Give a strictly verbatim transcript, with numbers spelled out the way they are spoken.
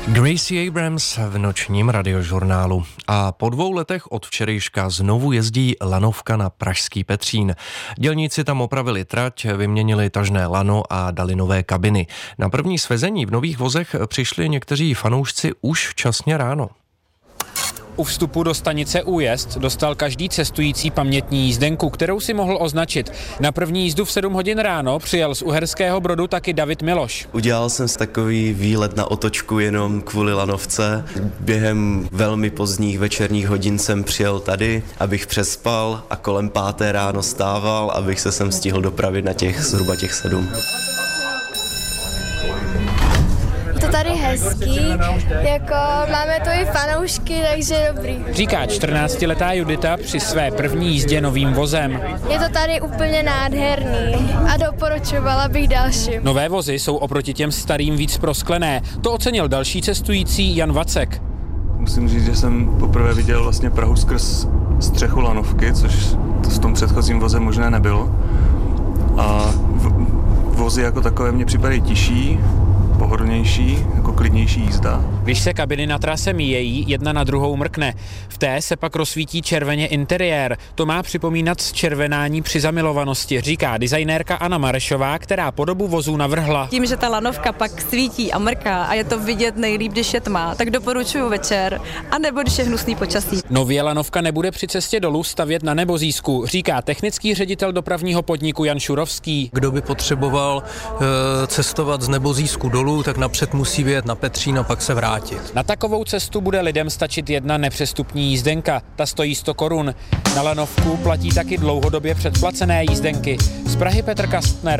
Gracie Abrams v nočním radiožurnálu. A po dvou letech od včerejška znovu jezdí lanovka na pražský Petřín. Dělníci tam opravili trať, vyměnili tažné lano a dali nové kabiny. Na první svezení v nových vozech přišli někteří fanoušci už včasně ráno. U vstupu do stanice Újezd dostal každý cestující pamětní jízdenku, kterou si mohl označit. Na první jízdu v sedm hodin ráno přijel z Uherského Brodu taky David Miloš. Udělal jsem si takový výlet na otočku jenom kvůli lanovce. Během velmi pozdních večerních hodin jsem přijel tady, abych přespal a kolem páté ráno stával, abych se sem stihl dopravit na těch zhruba těch sedm. To tady hezký, jako máme tu i fanoušky, takže dobrý. Říká čtrnáctiletá Judita při své první jízdě novým vozem. Je to tady úplně nádherný a doporučovala bych dalším. Nové vozy jsou oproti těm starým víc prosklené. To ocenil další cestující Jan Vacek. Musím říct, že jsem poprvé viděl vlastně Prahu skrz střechu lanovky, což v tom předchozím voze možné nebylo. A vozy jako takové mě připadají tižší, pohodlnější, jako klidnější jízda. Když se kabiny na trase míjejí, jedna na druhou mrkne. V té se pak rozsvítí červeně interiér. To má připomínat zčervenání při zamilovanosti, říká designérka Anna Marešová, která podobu vozů navrhla. Tím, že ta lanovka pak svítí a mrká a je to vidět nejlíp, když je tma, tak doporučuji večer, anebo když je hnusný počasí. Nově lanovka nebude při cestě dolů stavět na Nebozísku, říká technický ředitel dopravního podniku Jan Šurovský. Kdo by potřeboval e, cestovat z Nebozísku dolů, tak napřed musí vyjet na Petřín a pak se vrátit. Na takovou cestu bude lidem stačit jedna nepřestupní jízdenka. Ta stojí sto korun. Na lanovku platí taky dlouhodobě předplacené jízdenky. Z Prahy Petr Kastner.